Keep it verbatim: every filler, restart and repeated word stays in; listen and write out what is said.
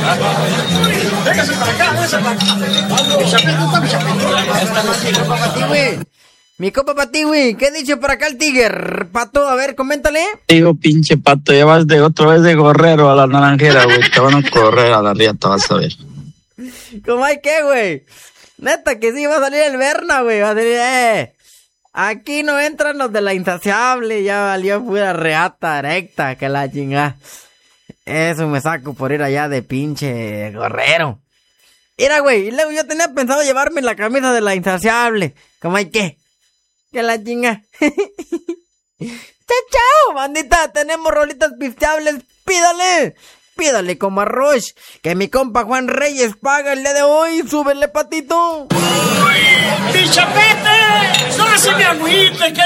Véngase para acá, véngase para acá. Mi chapito está mi chapito. Esta no es mi copa para ti, güey. Mi copa para ti, güey. ¿Qué dice por acá el Tiger? Pato, a ver, coméntale. Digo, pinche Pato, ya vas de otra vez de gorrero a la naranjera, güey. Te van a correr a la riata, vas a ver. ¿Cómo hay qué, güey? Neta que sí, va a salir el Berna, güey. Va a salir, eh. Aquí no entran los de la insaciable. Ya valió pura reata recta, que la chingada. Eso me saco por ir allá de pinche gorrero. Mira, güey, y luego yo tenía pensado llevarme la camisa de la insaciable. ¿Cómo hay qué? Que la chinga. Chao, chao, bandita. Tenemos rolitas pisteables. Pídale. Pídale como arroz. Que mi compa Juan Reyes paga el día de hoy. Súbele, patito. ¡Mi chapete! ¡No se me agüite! ¡Que